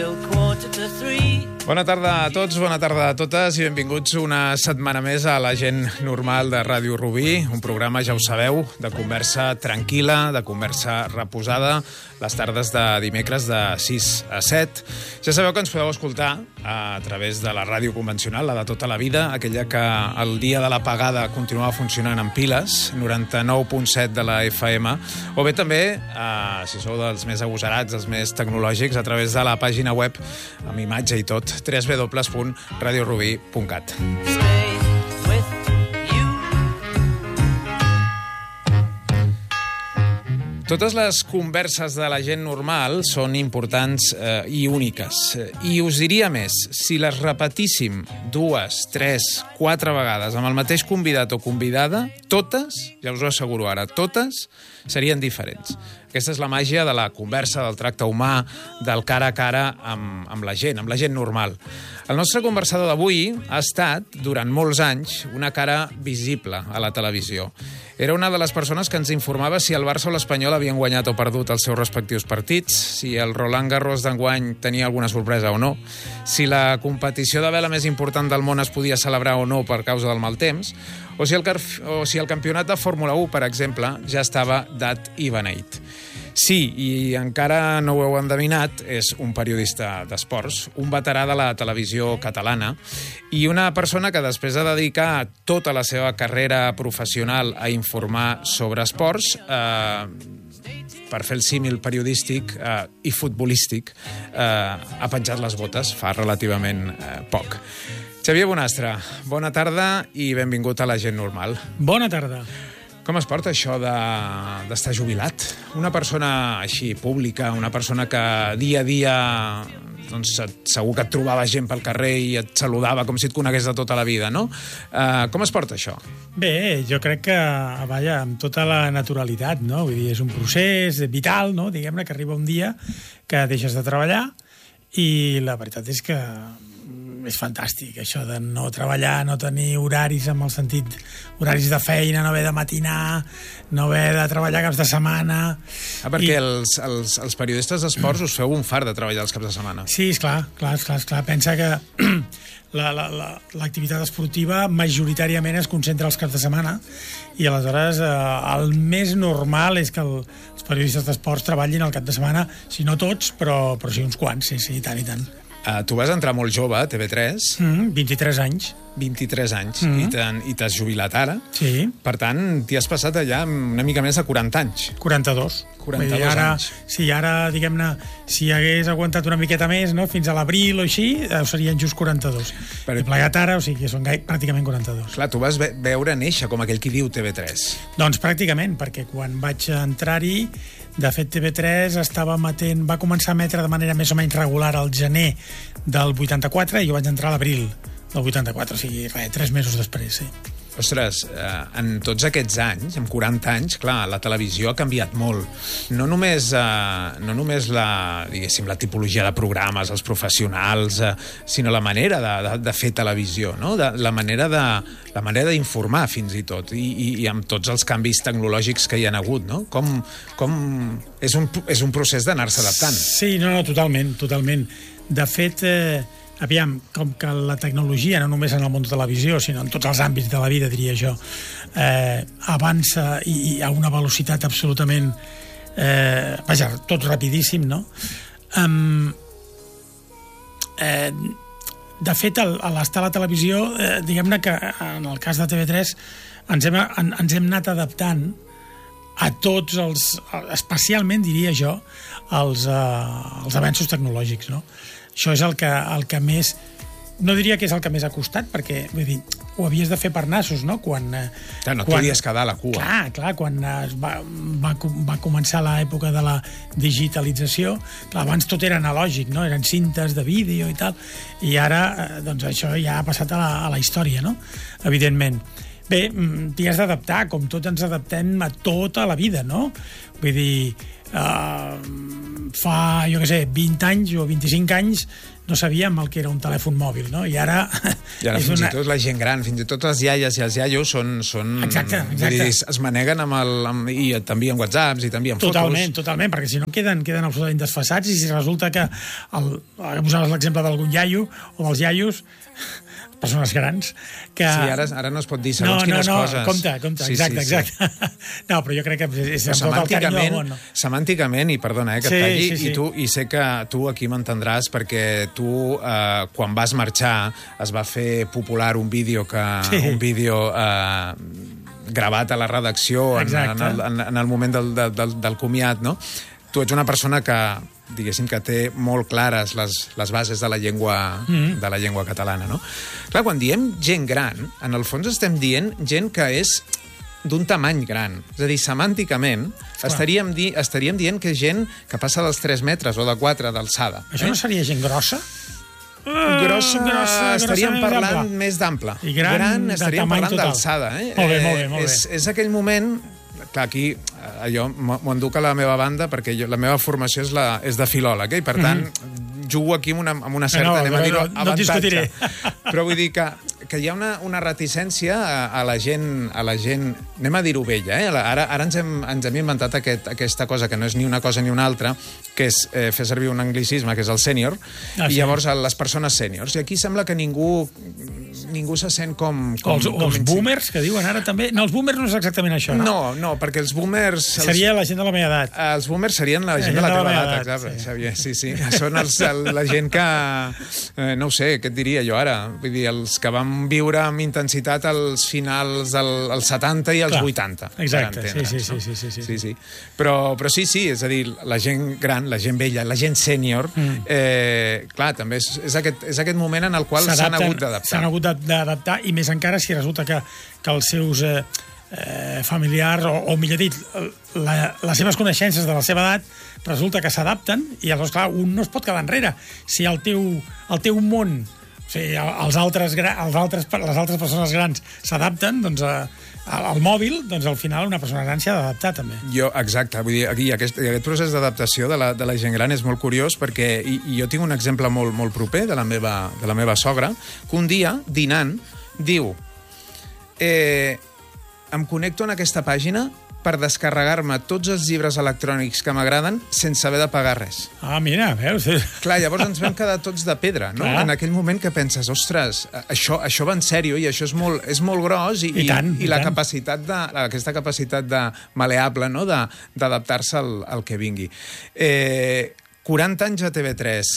Bona tarda a tots, bona tarda a totes i benvinguts una setmana més a la gent normal de Ràdio Rubí, un programa, ja ho sabeu, de conversa tranquil·la, de conversa reposada, les tardes de dimecres de 6 a 7. Ja sabeu que ens podeu escoltar a través de la ràdio convencional, la de tota la vida, aquella que el dia de l'apagada continuava funcionant en piles, 99.7 de la FM, o bé també, si sou dels més agosarats, els més tecnològics, a través de la pàgina web, amb imatge i tot, www.radiorubí.cat. Totes les converses de la gent normal són importants i úniques. I us diria més, si les repetíssim 2, 3, 4 vegades amb el mateix convidat o convidada, totes, ja us ho asseguro ara, totes serien diferents. Aquesta és la màgia de la conversa, del tracte humà, del cara a cara amb la gent normal. El nostre conversador d'avui ha estat, durant molts anys, una cara visible a la televisió. Era una de les persones que ens informava si el Barça o l'Espanyol havien guanyat o perdut els seus respectius partits, si el Roland Garros d'enguany tenia alguna sorpresa o no, si la competició de vela més important del món es podia celebrar o no per causa del mal temps, o si el campionat de Fórmula 1, per exemple, ja estava dat i beneït. Sí, i encara no ho heu endevinat, és un periodista d'esports, un veterà de la televisió catalana i una persona que després de dedicar tota la seva carrera professional a informar sobre esports, per fer el símil periodístic i futbolístic, ha penjat les botes fa relativament poc. Xavier Bonastre, bona tarda i benvingut a la gent normal. Bona tarda. Com es porta això d'estar jubilat? Una persona així pública, una persona que dia a dia doncs, segur que et trobava gent pel carrer i et saludava com si et conegués de tota la vida, no? Com es porta això? Bé, jo crec que, vaja, amb tota la naturalitat, no? Vull dir, és un procés vital, no? Diguem-ne que arriba un dia que deixes de treballar i la veritat és que és fantàstic, això de no treballar, no tenir horaris amb el sentit horaris de feina, no haver de matinar, no haver de treballar caps de setmana. Perquè els periodistes d'esports us feu un fart de treballar els caps de setmana. Sí, esclar. Pensa que l'activitat esportiva majoritàriament es concentra els caps de setmana i aleshores el més normal és que els periodistes d'esports treballin el cap de setmana, si no tots, però sí uns quants, sí, tant i tant. Tu vas entrar molt jove a TV3. 23 anys. 23 anys. I t'has jubilat ara. Sí. Per tant, t'hi has passat allà una mica més de 40 anys. 42. 42 anys. Sí, ara, diguem-ne, si hagués aguantat una miqueta més, no?, fins a l'abril o així, serien just 42. He plegat ara, o sigui que són pràcticament 42. Clar, tu vas veure néixer, com aquell qui diu TV3. Doncs pràcticament, perquè quan vaig entrar-hi, de fet, TV3 va començar a emetre de manera més o menys regular al gener del 84 i jo vaig entrar a l'abril del 84, o sigui, 3 mesos després, sí. Ostres, en tots aquests anys, en 40 anys, clar, la televisió ha canviat molt. No només diguéssim, la tipologia de programes, els professionals, sinó la manera de fer televisió, no? La manera d'informar, fins i tot, i amb tots els canvis tecnològics que hi ha hagut, no? És un procés d'anar-se adaptant. Sí, no, totalment. De fet, aviam, com que la tecnologia, no només en el món de televisió, sinó en tots els àmbits de la vida, diria jo, avança i a una velocitat absolutament, tot rapidíssim, no? De fet, a l'estar a la televisió, diguem-ne que en el cas de TV3 ens hem anat adaptant a tots especialment, diria jo, els avenços tecnològics, no? Això és el que més... No diria que és el que més ha costat, perquè, vull dir, ho havies de fer per nassos, no? No podies quedar a la cua. Clar, quan va començar l'època de la digitalització, clar, abans tot era analògic, no? Eren cintes de vídeo i tal, i ara, doncs, això ja ha passat a la història, no? Evidentment. Bé, t'hi has d'adaptar, com tots ens adaptem a tota la vida, no? Vull dir, fa, jo què sé, 20 anys o 25 anys no sabíem el que era un telèfon mòbil, no? I ara... I ara fins i tot la gent gran, fins i tot les iaies i els iaios són Exacte. Vull dir, es maneguen i t'envien whatsapps i t'envien fotos. Totalment, perquè si no queden absolutament desfasats i si resulta que posaves l'exemple d'algun iaio o dels iaios, persones grans, que... Sí, ara no es pot dir segons quines coses. Compte, exacte. No, però jo crec que és amb tot el carinyo del món. Semànticament, i perdona que et talli, i sé que tu aquí m'entendràs, perquè tu, quan vas marxar, es va fer popular un vídeo gravat a la redacció en el moment del comiat, no? Tu ets una persona que, diguéssim, que té molt clares les bases de la llengua catalana, no? Clar, quan diem gent gran, en el fons estem dient gent que és d'un tamany gran. És a dir, semànticament, estaríem dient que és gent que passa dels 3 metres o de 4 d'alçada. Això no seria gent grossa? Grossa estaríem parlant més d'ample. I gran estaríem parlant d'alçada. Molt bé. És aquell moment... Clar, aquí jo m'ho enduc a la meva banda perquè la meva formació és de filòleg, i per tant jugo aquí amb una certa, avantatge. No et discutiré. Però vull dir que hi ha una reticència a la gent, anem a dir-ho vella, ara ens hem inventat aquesta cosa que no és ni una cosa ni una altra, que és fer servir un anglicisme, que és el sènior, i llavors les persones sèniors. I aquí sembla que ningú se sent com els boomers, que diuen ara també... No, els boomers no és exactament això, no? No, perquè els boomers... Seria la gent de la meva edat. Els boomers serien la gent de la teva edat, exacte, Xavier. Sí. Són la gent que... No ho sé, què et diria jo ara? Vull dir, els que van viure amb intensitat als finals dels 70 i els 80. Exacte, sí. Però sí, és a dir, la gent gran, la gent vella, la gent sènior, clar, també és aquest moment en el qual s'han hagut d'adaptar. S'han hagut d'adaptar, i més encara si resulta que els seus familiars, o millor dit, les seves coneixences de la seva edat resulta que s'adapten, i llavors, clar, un no es pot quedar enrere. Si el teu món, o sigui, les altres persones grans s'adapten, doncs al mòbil, doncs al final una persona gran s'hi ha d'adaptar també. Exacte, vull dir, aquí aquest procés d'adaptació de la gent gran és molt curiós, perquè jo tinc un exemple molt proper de la meva sogra, que un dia, dinant, diu em connecto en aquesta pàgina per descarregar-me tots els llibres electrònics que m'agraden sense haver de pagar res. Ah, mira, veus? Clar, llavors ens vam quedar tots de pedra, no? Clar. En aquell moment que penses, ostres, això va en sèrio i això és molt gros i aquesta capacitat maleable, no? D'adaptar-se al que vingui. 40 anys a TV3.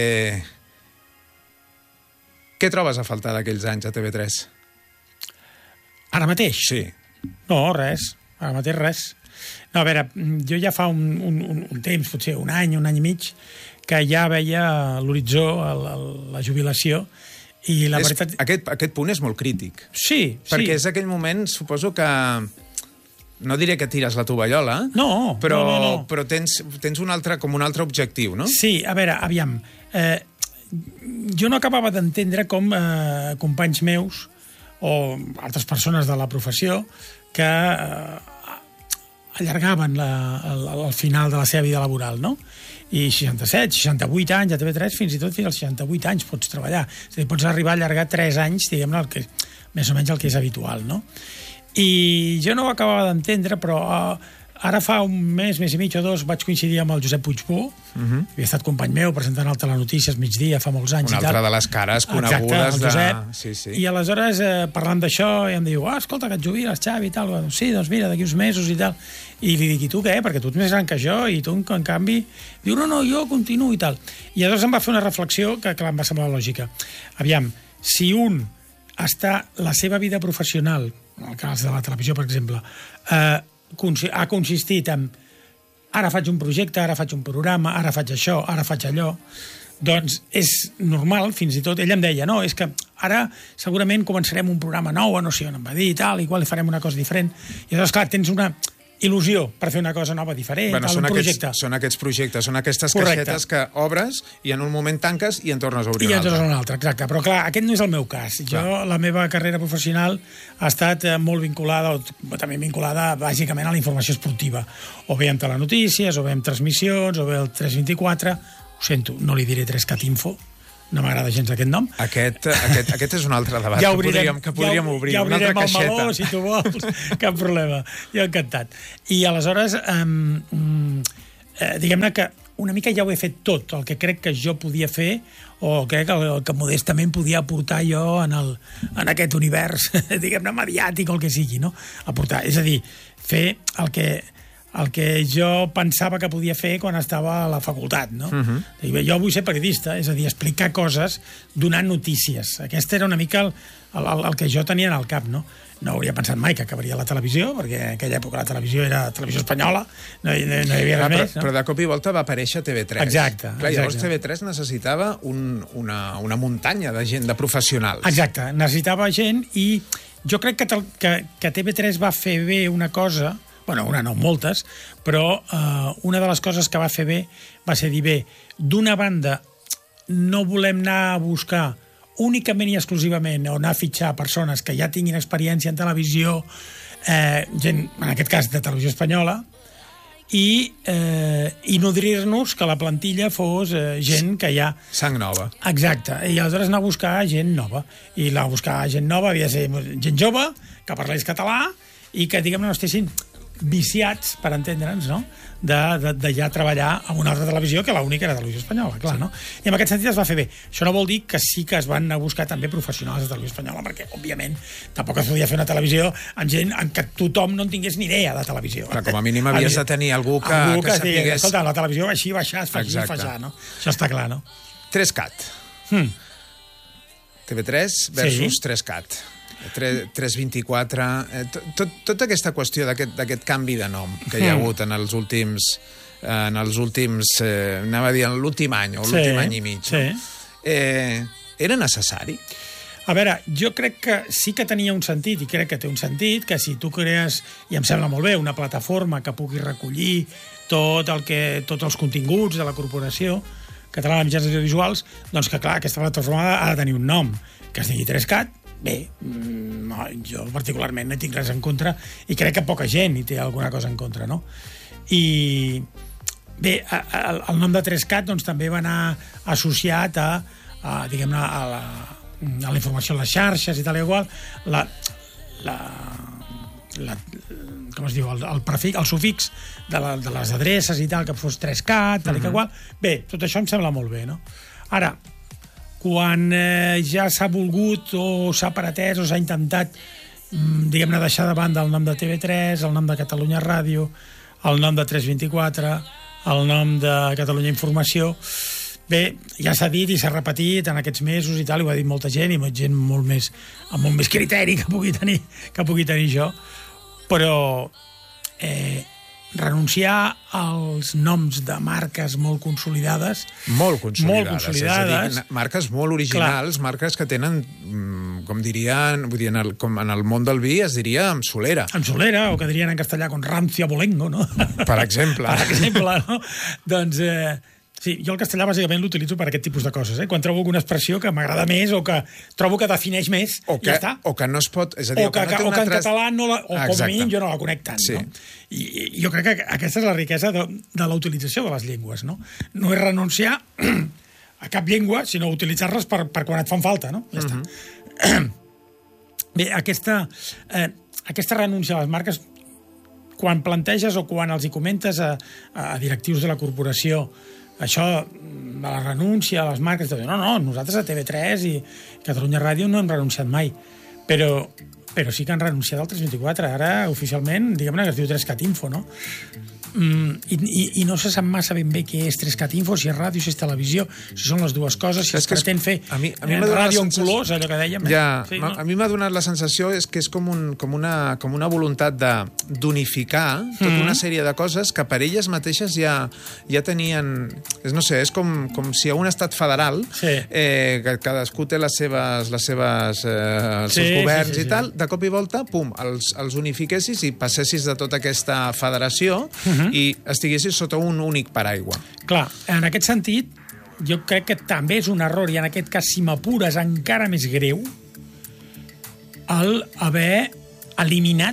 Què trobes a faltar d'aquells anys a TV3? Ara mateix? Sí. No, res. Ara mateix res. No, a veure, jo ja fa un temps, potser un any i mig, que ja veia l'horitzó, la jubilació, i la veritat... Aquest punt és molt crític. Sí. Perquè és aquell moment, suposo que... No diré que tires la tovallola, però tens un altre objectiu, no? Sí, a veure, aviam. Jo no acabava d'entendre com companys meus o altres persones de la professió que allargaven el final de la seva vida laboral, no? I 67, 68 anys a TV3, fins i tot fins als 68 anys pots treballar. És a dir, pots arribar a allargar 3 anys, diguem-ne, més o menys el que és habitual, no? I jo no ho acabava d'entendre, però ara fa un mes i mig o 2 vaig coincidir amb el Josep Puigbó, havia estat company meu presentant el Telenotícies migdia fa molts anys. Una altra de les cares conegudes. Exacte, el Josep. Sí. I aleshores, parlant d'això, em diu, escolta, que et jubiles, Xavi, i tal. Sí, doncs mira, d'aquí uns mesos i tal. I li dic, i tu què? Perquè tu ets més gran que jo, i tu, en canvi... Diu, no, jo continuo i tal. I llavors em va fer una reflexió que, clar, em va semblar lògica. Aviam, si un està la seva vida professional, en el cas de la televisió, per exemple, ha consistit en ara faig un projecte, ara faig un programa, ara faig això, ara faig allò, doncs és normal, fins i tot, ell em deia, no, és que ara segurament començarem un programa nou, no sé on em va dir i tal, igual li farem una cosa diferent, i llavors, clar, tens il·lusió per fer una cosa nova, diferent, un projecte. Són aquests projectes, són aquestes caixetes que obres i en un moment tanques i en tornes a obrir una altra. Exacte. Però clar, aquest no és el meu cas. La meva carrera professional ha estat molt vinculada, o també vinculada bàsicament a la informació esportiva. O bé amb telenotícies, o bé amb transmissions, o bé el 324. Ho sento, no li diré 3CAT Info, no m'agrada gens aquest nom. Aquest és un altre debat que podríem obrir. Ja una altra caixeta. El meló, si tu vols, cap problema. Jo encantat. I aleshores, diguem-ne que una mica ja ho he fet tot, el que crec que jo podia fer, o crec el que modestament podia aportar jo en aquest univers, diguem-ne, mediàtic o el que sigui, no? Aportar, és a dir, fer el que jo pensava que podia fer quan estava a la facultat, no? Jo vull ser periodista, és a dir, explicar coses donant notícies. Aquest era una mica el que jo tenia en el cap, no? No hauria pensat mai que acabaria a la televisió, perquè en aquella època la televisió era televisió espanyola, no hi havia res més. Però de cop i volta va aparèixer TV3. Exacte. Llavors TV3 necessitava una muntanya de gent, de professionals. Exacte, necessitava gent i jo crec que TV3 va fer bé una cosa. Bueno, una no, moltes, però una de les coses que va fer bé va ser dir, bé, d'una banda no volem anar a buscar únicament i exclusivament o anar a fitxar persones que ja tinguin experiència en televisió, gent, en aquest cas de televisió espanyola, i nodrir-nos que la plantilla fos gent que ja... Sang nova. Exacte, i aleshores anar a buscar gent nova. I anar a buscar gent nova havia de ser gent jove, que parlés català, i que, diguem-ne, no estessin viciats, per entendre'ns, no?, de ja treballar en una altra televisió que l'única era televisió espanyola, clar, no? I en aquest sentit es va fer bé. Això no vol dir que sí que es van anar a buscar també professionals de televisió espanyola, perquè, òbviament, tampoc es podia fer una televisió amb gent en què tothom no en tingués ni idea de televisió. Clar, com a mínim havies de tenir algú que sapigués... Escolta, la televisió va així, baixar, es fa així, fa allà, no? Això està clar, no? 3CAT. TV3 versus 3CAT. 324, tota aquesta qüestió d'aquest canvi de nom que hi ha hagut en els últims anava a dir en l'últim any o l'últim any i mig, era necessari? A veure, jo crec que sí que tenia un sentit, i crec que té un sentit, que si tu crees, i em sembla molt bé, una plataforma que pugui recollir tots els continguts de la Corporació Catalana de Mitjans Audiovisuals, doncs que clar, aquesta plataforma ha de tenir un nom, que es digui 3CAT. Bé, jo particularment no hi tinc res en contra i crec que poca gent hi té alguna cosa en contra, no? I bé, el nom de 3CAT doncs, també va anar associat diguem-ne, a la informació a les xarxes i tal i igual, com es diu, el prefix, el sufix de les adreces i tal, que fos 3CAT, tal i qual. Bé, tot això em sembla molt bé, no? Ara, quan ja s'ha volgut o s'ha pretès o s'ha intentat, diguem-ne, deixar de banda el nom de TV3, el nom de Catalunya Ràdio, el nom de 324, el nom de Catalunya Informació, bé, ja s'ha dit i s'ha repetit en aquests mesos i tal, i ho ha dit molta gent, i gent amb molt més criteri que pugui tenir jo, però renunciar als noms de marques molt consolidades. Molt consolidades. És a dir, marques molt originals, clar. Marques que tenen, com dirien, vull dir, com en el món del vi es diria amb solera. Amb solera, o que dirien en castellà con rancio abolengo, no? Per exemple. Per exemple, no? Doncs... sí, jo el castellà bàsicament l'utilitzo per aquest tipus de coses, quan trobo alguna expressió que m'agrada més o que trobo que defineix més, ja està. O que no es pot... És a dir, o que en català, o com a mínim, jo no la conec tant, no? I jo crec que aquesta és la riquesa de la utilització de les llengües, no? No és renunciar a cap llengua, sinó utilitzar-les per quan et fan falta, no? Ja està. Bé, aquesta renúncia a les marques, quan planteges o quan els hi comentes a directius de la corporació això, de la renúncia a les marques, no, nosaltres a TV3 i Catalunya Ràdio no hem renunciat mai, però sí que han renunciat al 324, ara oficialment, diguem-ne que es diu 3CAT Info, no? I no se sap massa ben bé què és 3CAT Info, si és ràdio, si és televisió, si són les dues coses, si es pretén fer ràdio en colors, allò que dèiem. A mi m'ha donat la sensació que és com una voluntat d'unificar tota una sèrie de coses que per elles mateixes ja tenien... No sé, és com si a un estat federal, que cadascú té els seus governs i tal, de de cop i volta, pum, els unifiquessis i passessis de tota aquesta federació i estiguessis sota un únic paraigua. Clar, en aquest sentit, jo crec que també és un error, i en aquest cas, si m'apures, encara més greu, el haver eliminat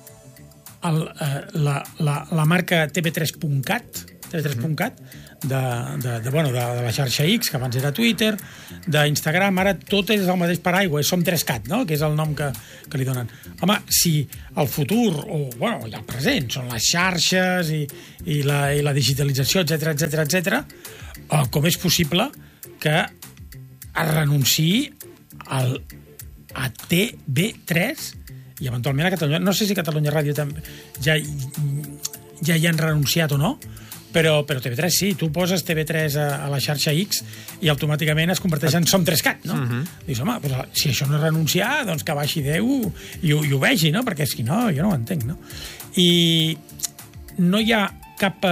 la marca tv3.cat, de la xarxa X, que abans era Twitter, d'Instagram, ara tot és el mateix paraigua, és Som3cat, no?, que és el nom que li donen. Home, si el futur, o ja el present, són les xarxes i la digitalització, etc, com és possible que es renunciï a TV3 i eventualment a Catalunya. No sé si Catalunya Ràdio ja hi han renunciat o no, però TV3 sí, tu poses TV3 a la xarxa X i automàticament es converteix en Som3cat, no? Dius, home, si això no és renunciar, doncs que baixi Déu i ho vegi, no? Perquè és que no, jo no ho entenc, no? I no hi ha cap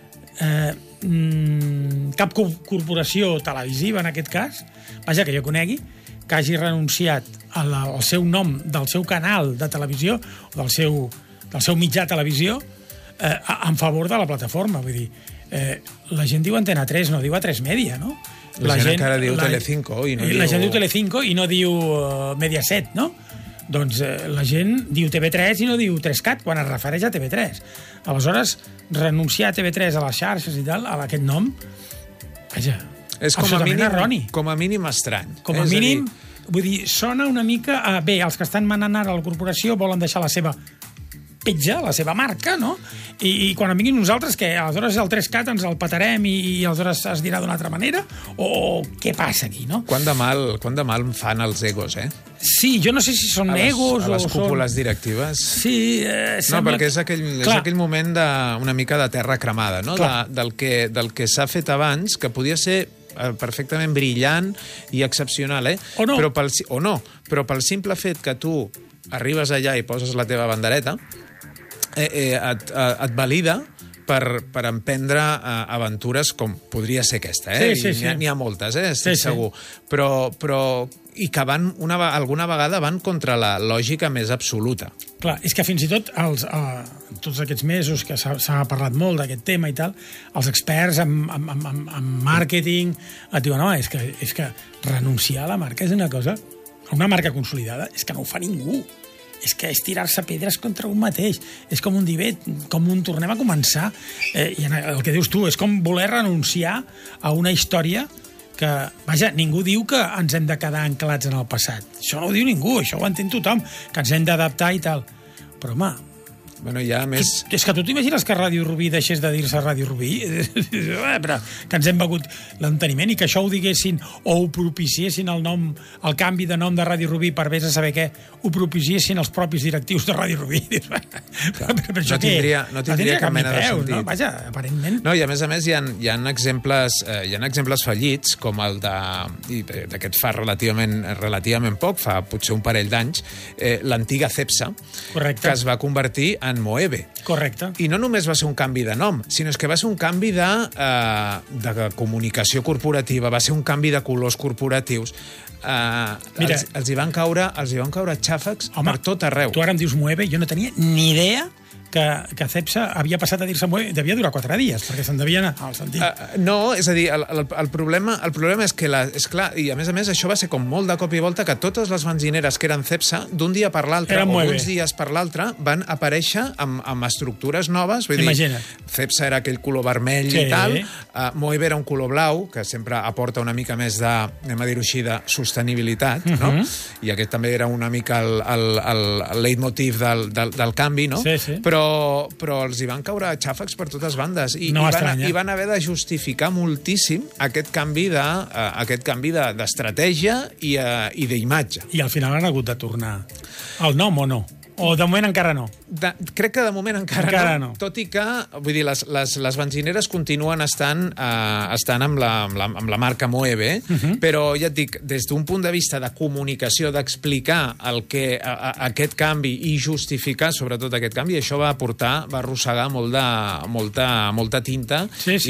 corporació televisiva, en aquest cas, vaja, que jo conegui, que hagi renunciat al seu nom del seu canal de televisió o del seu mitjà de televisió en favor de la plataforma. Vull dir, la gent diu Antena 3, no diu A3 Media, no? La gent encara diu Telecinco i no diu... La gent diu Telecinco i no diu Mediaset, no? Doncs la gent diu TV3 i no diu 3cat quan es refereix a TV3. Aleshores, renunciar a TV3 a les xarxes i tal, a aquest nom, vaja, és absolutament erroni. Com a mínim estrany. Com a mínim, vull dir, sona una mica a... Bé, els que estan manant ara a la corporació volen deixar la seva petja, la seva marca, no? I quan a mínim nosaltres, que aleshores el 3cat ens el patarem i aleshores es dirà d'una altra manera? O què passa aquí, no? Quant de mal fan els egos, eh? Sí, jo no sé si són egos o a les cúpules directives. Sí, no, perquè és aquell moment una mica de terra cremada, no? Del que s'ha fet abans, que podia ser perfectament brillant i excepcional, eh? O no. Però pel simple fet que tu arribes allà i poses la teva bandereta, et valida per emprendre aventures com podria ser aquesta, eh? Sí. N'hi ha moltes, estic segur. Però i que alguna vegada van contra la lògica més absoluta. Clar, és que fins i tot tots aquests mesos que s'ha parlat molt d'aquest tema i tal, els experts en màrqueting et diuen, no, és que renunciar a la marca és una cosa, a una marca consolidada, és que no ho fa ningú. És que és tirar-se pedres contra un mateix. És com un divet, tornem a començar. I el que dius tu, és com voler renunciar a una història que, vaja, ningú diu que ens hem de quedar anclats en el passat. Això no ho diu ningú, això ho entén tothom, que ens hem d'adaptar i tal. Però, home, bueno, ja més... És que tu t'imagines que Ràdio Rubí deixés de dir-se Ràdio Rubí? Però que ens hem begut l'enteniment i que això ho diguessin o ho propiciessin el canvi de nom de Ràdio Rubí per vés a saber què, ho propiciessin els propis directius de Ràdio Rubí. No tindria cap mena de sentit. No? Vaja, aparentment... No, i a més hi ha exemples fallits, com el d'aquest fa relativament poc, fa potser un parell d'anys, l'antiga Cepsa, que es va convertir en Moeve. Correcte. I no només va ser un canvi de nom, sinó que va ser un canvi de comunicació corporativa, va ser un canvi de colors corporatius. Els hi van caure xàfecs per tot arreu. Tu ara em dius Moeve, jo no tenia ni idea que Cepsa havia passat a dir-se Moeve, devia durar 4 dies, perquè se'n devia anar al sentit. No, és a dir, el problema és que, és clar, i a més, això va ser com molt de cop i volta que totes les benzineres que eren Cepsa, d'un dia per l'altre, o d'uns dies per l'altre, van aparèixer amb estructures noves. Vull dir, Cepsa era aquell color vermell i tal, Moeve era un color blau, que sempre aporta una mica més de, anem a dir-ho així, de sostenibilitat, no? I aquest també era una mica el leitmotiv del canvi, no? Sí. Però els hi van caure xàfecs per totes bandes i van haver de justificar moltíssim aquest canvi d'estratègia i d'imatge. I al final han hagut de tornar al nom o no? O de moment encara no? Crec que de moment encara no. Tot i que, vull dir, les benzineres continuen estant amb la marca Moeve, però ja et dic, des d'un punt de vista de comunicació, d'explicar aquest canvi i justificar sobretot aquest canvi, això va arrossegar molta tinta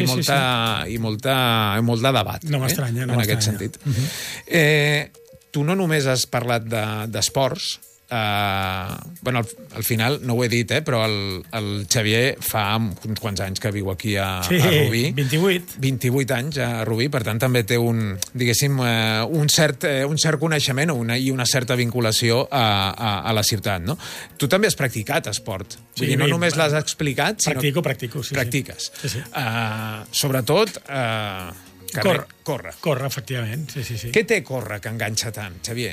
i molt de debat. No m'estranya, en aquest sentit. Tu no només has parlat d'esports, bueno, al final, no ho he dit, però el Xavier fa uns quants anys que viu aquí a Rubí. 28. 28 anys a Rubí, per tant també té diguéssim, un cert coneixement i una certa vinculació a la ciutat, no? Tu també has practicat esport. Vull dir, no només l'has explicat, sinó... Practico, sí. Practiques. Sí. Sobretot... Córrer, efectivament. Sí. Què té córrer que enganxa tant, Xavier?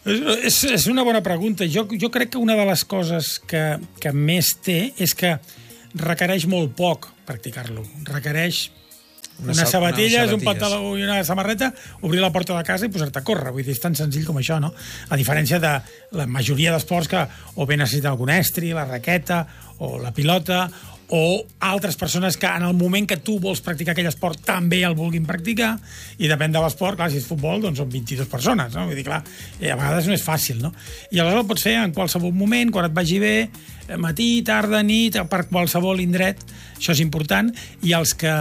És una bona pregunta. Jo crec que una de les coses que més té és que requereix molt poc practicar-lo. Requereix unes sabatilles, un pantaló i una samarreta, obrir la porta de casa i posar-te a córrer. Vull dir, és tan senzill com això, no? A diferència de la majoria d'esports que o bé necessiten algun estri, la raqueta o la pilota, o altres persones que en el moment que tu vols practicar aquell esport també el vulguin practicar, i depèn de l'esport, clar, si és futbol, doncs són 22 persones, no? Vull dir, clar, a vegades no és fàcil, no? I aleshores el pots fer en qualsevol moment, quan et vagi bé, matí, tarda, nit, per qualsevol indret, això és important, i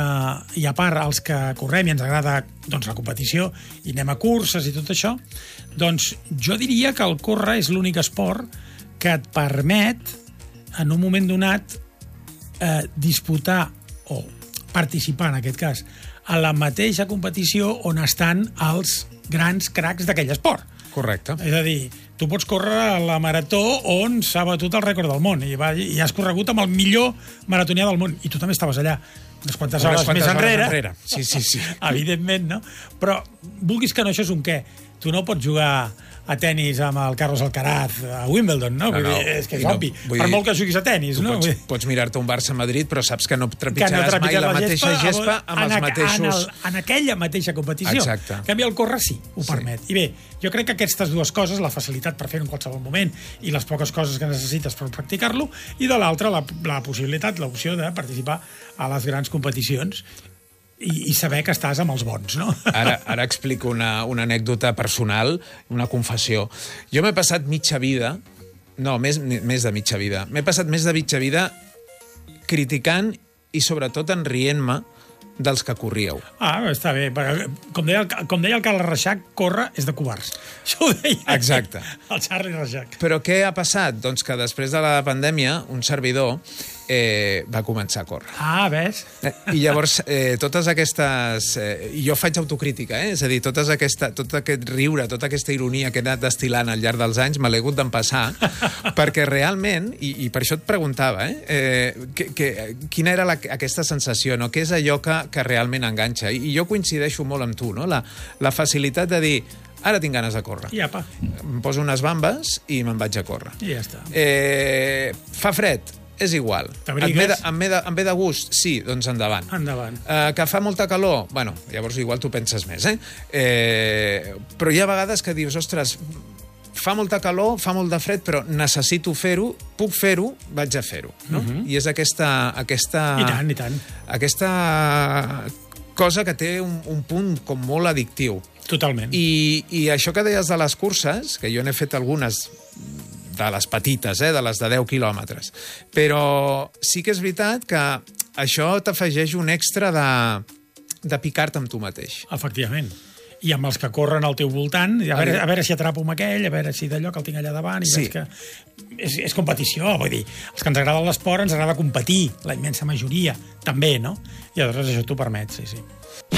a part, els que correm i ens agrada doncs, la competició, i anem a curses i tot això, doncs jo diria que el córrer és l'únic esport que et permet, en un moment donat, disputar o participar, en aquest cas, a la mateixa competició on estan els grans cracs d'aquell esport. Correcte. És a dir, tu pots córrer a la marató on s'ha batut el rècord del món i has corregut amb el millor maratonià del món, i tu també estaves allà unes quantes hores més enrere. Sí. Evidentment, no? Però, vulguis que no, això és un què. Tu no pots jugar a tennis amb el Carlos Alcaraz a Wimbledon, no? Vull dir, és que és obvi. Per molt que juguis a tennis, no? Pots mirar-te un Barça-Madrid, però saps que no trepitjaràs mai la mateixa gespa amb els mateixos... En aquella mateixa competició. Exacte. En canvi, el córrer sí, ho permet. I bé, jo crec que aquestes dues coses, la facilitat per fer-ho en qualsevol moment i les poques coses que necessites per practicar-lo, i de l'altra, la possibilitat, l'opció de participar a les grans competicions i saber que estàs amb els bons, no? Ara explico una anècdota personal, una confessió. Jo m'he passat mitja vida, no, més de mitja vida, m'he passat més de mitja vida criticant i sobretot enrient-me dels que corríeu. Està bé. Com deia el Carles Reixac, córrer és de covards. Això ho deia Exacte. El Charlie Reixac. Però què ha passat? Doncs que després de la pandèmia, un servidor va començar a córrer. Ves? I llavors, totes aquestes... I jo faig autocrítica, és a dir, tot aquest riure, tota aquesta ironia que he anat destil·lant al llarg dels anys, me l'he hagut d'empassar, perquè realment, i per això et preguntava, quina era aquesta sensació, no? Què és allò que realment enganxa? I jo coincideixo molt amb tu, no? La facilitat de dir, ara tinc ganes de córrer. I apa. Em poso unes bambes i me'n vaig a córrer. I ja està. Fa fred? És igual. Em ve de gust? Sí, doncs endavant. Que fa molta calor? Bueno, llavors igual tu penses més, Però hi ha vegades que dius, ostres, fa molta calor, fa molt de fred, però necessito fer-ho, puc fer-ho, vaig a fer-ho, no? I és aquesta... I tant. Aquesta cosa que té un punt com molt addictiu. Totalment. I això que deies de les curses, que jo n'he fet algunes de les petites, de les de 10 quilòmetres. Però sí que és veritat que això t'afegeix un extra de picar-te amb tu mateix. Efectivament. I amb els que corren al teu voltant, a veure si atrapo amb aquell, a veure si d'allò que el tinc allà davant, i veig que és competició, vull dir, els que ens agrada l'esport ens agrada competir, la immensa majoria, també, no? I aleshores això t'ho permet, sí.